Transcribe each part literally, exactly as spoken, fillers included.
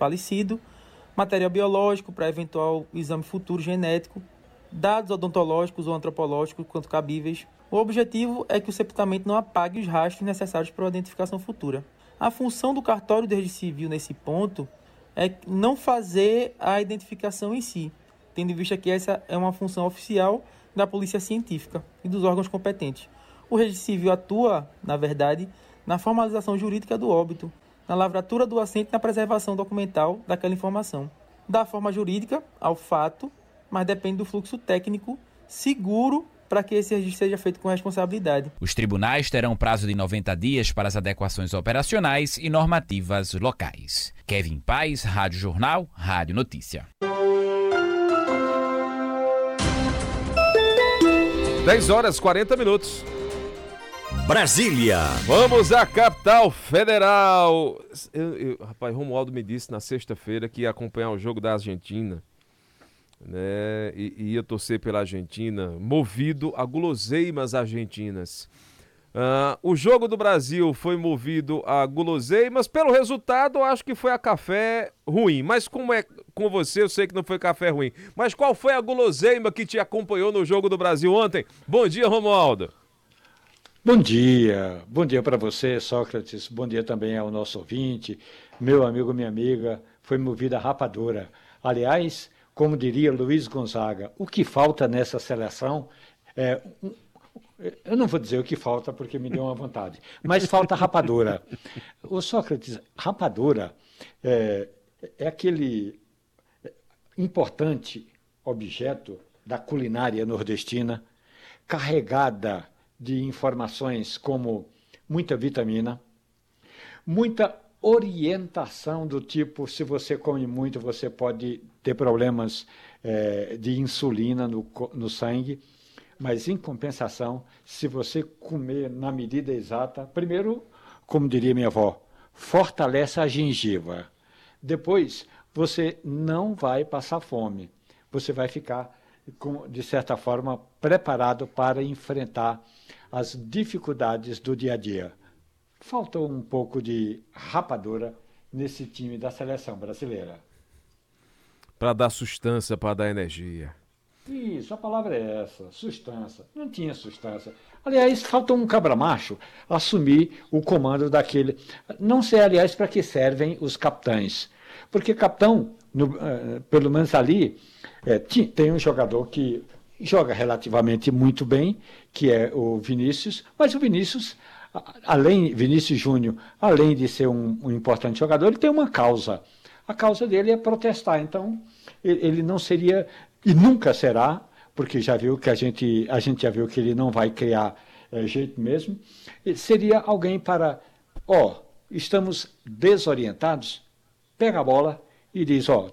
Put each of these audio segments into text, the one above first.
falecido, material biológico para eventual exame futuro genético, dados odontológicos ou antropológicos quanto cabíveis. O objetivo é que o sepultamento não apague os rastros necessários para a identificação futura. A função do cartório de registro civil nesse ponto é não fazer a identificação em si, tendo em vista que essa é uma função oficial da polícia científica e dos órgãos competentes. O registro civil atua, na verdade, na formalização jurídica do óbito, na lavratura do assento e na preservação documental daquela informação. Dá forma jurídica ao fato, mas depende do fluxo técnico seguro para que esse registro seja feito com responsabilidade. Os tribunais terão prazo de noventa dias para as adequações operacionais e normativas locais. Kevin Paes, Rádio Jornal, Rádio Notícia. dez horas e quarenta minutos. Brasília. Vamos à capital federal. Eu, eu, rapaz, Romualdo me disse na sexta-feira que ia acompanhar o jogo da Argentina, né? E, e ia torcer pela Argentina, movido a guloseimas argentinas. Uh, o jogo do Brasil foi movido a guloseimas. Pelo resultado, eu acho que foi a café ruim. Mas como é com você, eu sei que não foi café ruim. Mas qual foi a guloseima que te acompanhou no jogo do Brasil ontem? Bom dia, Romualdo. Bom dia. Bom dia para você, Sócrates. Bom dia também ao nosso ouvinte. Meu amigo, minha amiga, foi movida a rapadura. Aliás, como diria Luiz Gonzaga, o que falta nessa seleção é... Eu não vou dizer o que falta porque me deu uma vontade, mas falta rapadura. O Sócrates, rapadura é, é aquele importante objeto da culinária nordestina, carregada de informações como muita vitamina, muita orientação do tipo, se você come muito, você pode ter problemas é, de insulina no, no sangue. Mas, em compensação, se você comer na medida exata, primeiro, como diria minha avó, fortalece a gengiva. Depois, você não vai passar fome. Você vai ficar, com, de certa forma, preparado para enfrentar as dificuldades do dia a dia. Faltou um pouco de rapadura nesse time da seleção brasileira. Para dar sustância, para dar energia. Isso, a palavra é essa, sustância. Não tinha sustância. Aliás, faltou um cabra-macho assumir o comando daquele... Não sei, aliás, para que servem os capitães. Porque capitão, no, uh, pelo menos ali, é, tem um jogador que joga relativamente muito bem, que é o Vinícius, mas o Vinícius, além Vinícius Júnior, além de ser um, um importante jogador, ele tem uma causa. A causa dele é protestar, então ele não seria... E nunca será, porque já viu que a gente, a gente já viu que ele não vai criar é, jeito mesmo. Seria alguém para, ó, estamos desorientados, pega a bola e diz, ó,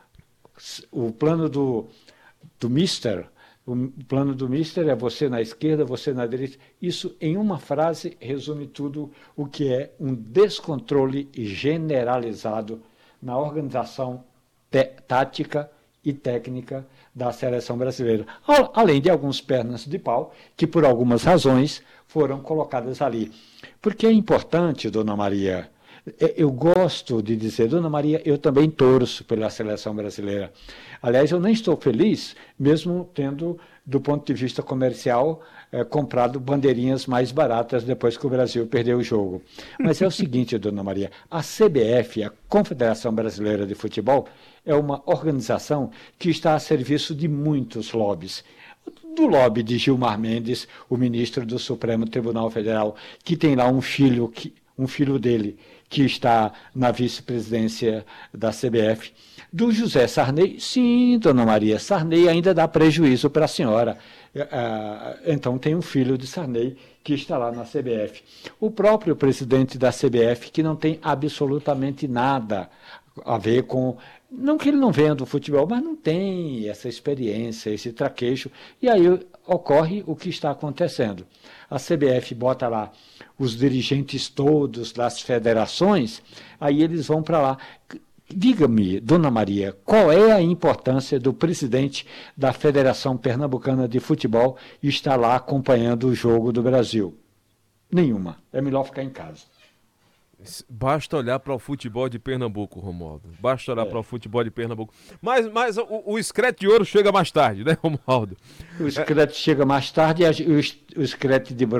o plano do, do mister, o plano do mister é você na esquerda, você na direita. Isso, em uma frase, resume tudo o que é um descontrole generalizado na organização tática e técnica da seleção brasileira, além de alguns pernas de pau que por algumas razões foram colocadas ali. Porque é importante, Dona Maria, eu gosto de dizer, Dona Maria, eu também torço pela seleção brasileira. Aliás, eu nem estou feliz, mesmo tendo, do ponto de vista comercial, é, comprado bandeirinhas mais baratas depois que o Brasil perdeu o jogo. Mas é o seguinte, Dona Maria, a C B F, a Confederação Brasileira de Futebol, é uma organização que está a serviço de muitos lobbies. Do lobby de Gilmar Mendes, o ministro do Supremo Tribunal Federal, que tem lá um filho, que, um filho dele, que está na vice-presidência da C B F. Do José Sarney, sim, Dona Maria, Sarney ainda dá prejuízo para a senhora. Então tem um filho de Sarney que está lá na C B F. O próprio presidente da C B F, que não tem absolutamente nada a ver com... Não que ele não venha do futebol, mas não tem essa experiência, esse traquejo. E aí ocorre o que está acontecendo. A C B F bota lá os dirigentes todos das federações, aí eles vão para lá. Diga-me, Dona Maria, qual é a importância do presidente da Federação Pernambucana de Futebol estar lá acompanhando o jogo do Brasil? Nenhuma. É melhor ficar em casa. Basta olhar para o futebol de Pernambuco, Romualdo. Basta olhar É. para o futebol de Pernambuco. Mas, mas o, o Screte de Ouro chega mais tarde, né, Romualdo? O Screte chega mais tarde e a- o, es- o Screte de